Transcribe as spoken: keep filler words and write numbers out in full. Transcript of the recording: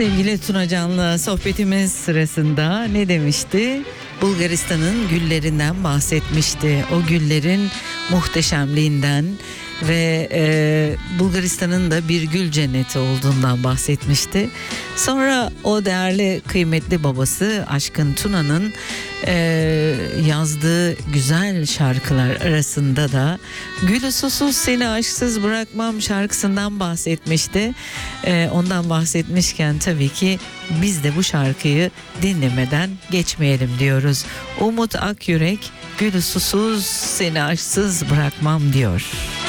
Sevgili Tuna Can'la sohbetimiz sırasında ne demişti? Bulgaristan'ın güllerinden bahsetmişti. O güllerin muhteşemliğinden ve e, Bulgaristan'ın da bir gül cenneti olduğundan bahsetmişti. Sonra o değerli kıymetli babası Aşkın Tuna'nın e, yazdığı güzel şarkılar arasında da Gülü susuz seni aşksız bırakmam şarkısından bahsetmişti. E, ondan bahsetmişken tabii ki biz de bu şarkıyı dinlemeden geçmeyelim diyoruz. Umut Akyürek Gülü susuz seni aşksız bırakmam diyor.